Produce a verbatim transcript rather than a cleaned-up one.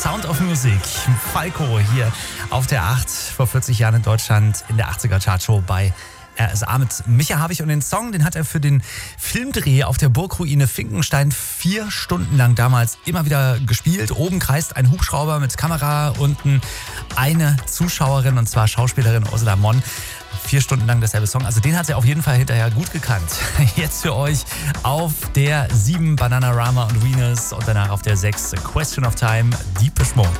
Sound of Music. Falco hier auf der acht, vor vierzig Jahren in Deutschland in der achtziger Chartshow bei R S A mit Micha Habich. Und den Song, den hat er für den Filmdreh auf der Burgruine Finkenstein vier Stunden lang damals immer wieder gespielt. Oben kreist ein Hubschrauber mit Kamera, unten eine Zuschauerin, und zwar Schauspielerin Ursula Monn. Vier Stunden lang derselbe Song. Also den hat er auf jeden Fall hinterher gut gekannt. Jetzt für euch auf der sieben Bananarama und Venus und danach auf der sechs Question of Time, Deepish Mode.